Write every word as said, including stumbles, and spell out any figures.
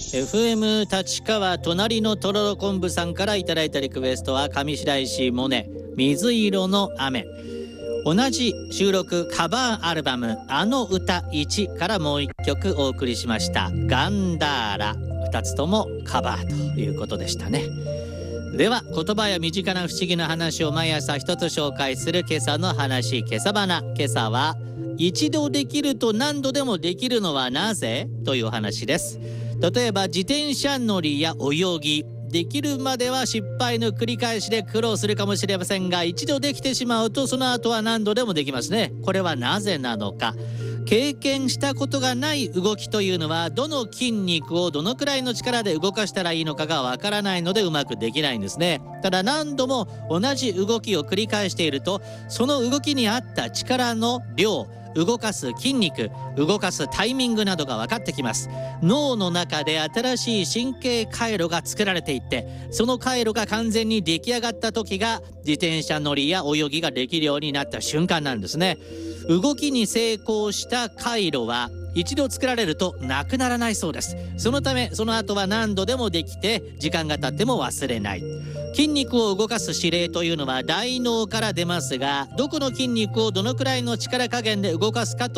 エフエム 立川隣のとろろ昆布さんからいただいたリクエストは上白石萌音水色の雨。同じ収録カバーアルバムあの歌いちからもう一曲お送りしました。ガンダーラ、ふたつともカバーということでしたね。では言葉や身近な不思議な話を毎朝一つ紹介する今朝の話、今朝花。今朝は一度できると何度でもできるのはなぜというお話です。例えば自転車乗りや泳ぎ、できるまでは失敗の繰り返しで苦労するかもしれませんが、一度できてしまうとその後は何度でもできますね。これはなぜなのか。経験したことがない動きというのはどの筋肉をどのくらいの力で動かしたらいいのかがわからないのでうまくできないんですね。ただ何度も同じ動きを繰り返していると、その動きに合った力の量、動かす筋肉、動かすタイミングなどが分かってきます。脳の中で新しい神経回路が作られていって、その回路が完全に出来上がった時が自転車乗りや泳ぎができるようになった瞬間なんですね。動きに成功した回路は一度作られるとなくならないそうです。そのためその後は何度でもできて時間が経っても忘れない。筋肉を動かす指令というのは大脳から出ますが、どこの筋肉をどのくらいの力加減で動かすかと